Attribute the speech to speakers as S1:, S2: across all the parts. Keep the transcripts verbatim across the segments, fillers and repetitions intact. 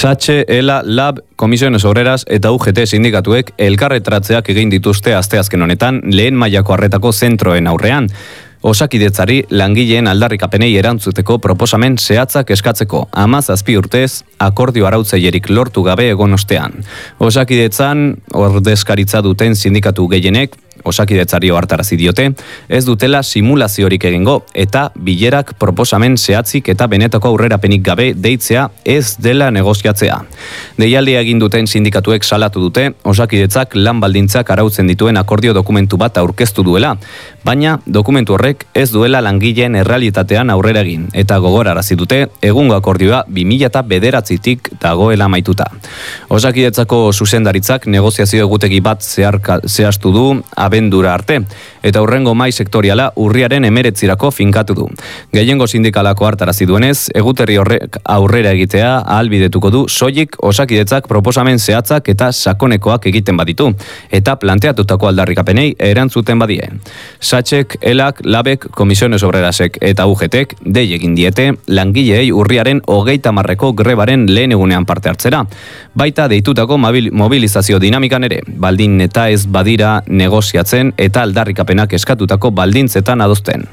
S1: Satxe, Ela, Lab, Komisiones Obreras eta U G T sindikatuek elkarretratzeak egin dituzte asteazken honetan lehen mailako arretako zentroen aurrean. Osakidetzari langileen aldarrikapenei erantzuteko proposamen zehatzak eskatzeko, hamazazpi urtez akordio arautzailerik lortu gabe egon ostean. Osakidetzan ordezkaritza duten sindikatu gehienek Osakidetzari ohartarazi diote, ez dutela simulaziorik egingo eta bilerak proposamen zehatzik eta benetako aurrerapenik gabe deitzea ez dela negoziatzea. Deialdia egin duten sindikatuek salatu dute Osakidetzak lan baldintzak arautzen dituen akordio dokumentu bat aurkeztu duela, baina dokumentu horrek ez duela langileen errealitatean aurrera egin eta gogorarazi dute egungo akordioa bi mila bederatzitik dagoela amaituta. Osakidetzako zuzendaritzak negoziazio egutegi bat zeharka, zehaztu du abendura arte, eta hurrengo mai sektoriala urriaren emeretzirako finkatu du. Gehiengo sindikalako hartarazi duenez, eguterri horrek aurrera egitea ahalbidetuko du soilik Osakidetzak proposamen zehatzak eta sakonekoak egiten baditu, eta planteatutako aldarrikapenei erantzuten badie. Satxek, Elak, Labek, Komisiones Obrerasek eta U G Tek dei egin diete langileei urriaren hogeita hamarreko grebaren lehen egunean parte hartzera, baita deitutako mobilizazio dinamikan ere, baldin eta ez badira negoziatzen eta aldarrikapenak eskatutako baldintzetan adosten.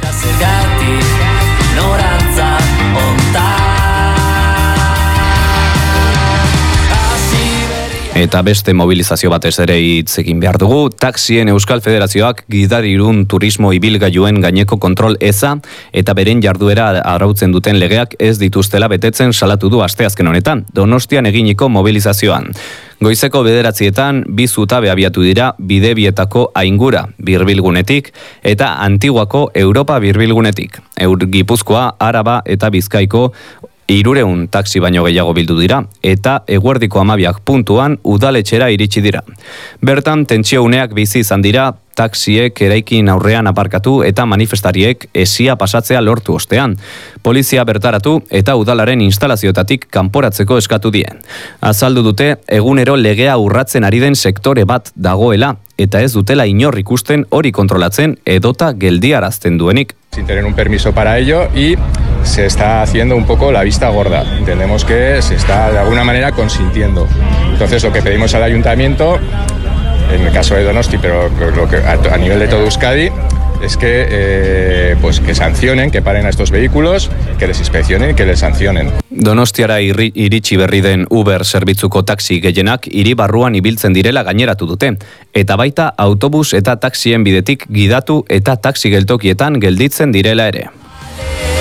S1: Eta beste mobilizazio batez ere hitz egin behar dugu, taxien Euskal Federazioak gidarirun turismo ibilgailuen gaineko kontrol eza eta beren jarduera arautzen duten legeak ez dituztela betetzen salatu du asteazken honetan, Donostian eginiko mobilizazioan. Goizeko bederatzietan bi zutabe abiatu dira Bidebietako Aingura birbilgunetik eta Antiguako Europa birbilgunetik. Eur Gipuzkoa, Araba eta Bizkaiko hirureun taxi baino gehiago bildu dira, eta eguerdiko hamabiak puntuan udaletxera iritsi dira. Bertan, tentsio uneak bizi izan dira, taxiek eraikin aurrean aparkatu eta manifestariek esia pasatzea lortu ostean. Polizia bertaratu eta udalaren instalazioetatik kanporatzeko eskatu dien. Azaldu dute, egunero legea urratzen ari den sektore bat dagoela, eta ez dutela inor ikusten hori kontrolatzen edota geldiarazten duenik.
S2: Sin tener un permiso para ello y se está haciendo un poco la vista gorda. Entendemos que se está de alguna manera consintiendo. Entonces lo que pedimos al ayuntamiento, en el caso de Donosti, pero lo que a, a nivel de todo Euskadi, es que, eh, pues que sancionen, que paren a estos vehículos, que les inspeccionen y que les sancionen.
S1: Donostiara irri, iritsi berri den Uber zerbitzuko taxi gehienak hiri barruan ibiltzen direla gaineratu dute, eta baita autobus eta taxien bidetik gidatu eta taxi geltokietan gelditzen direla ere.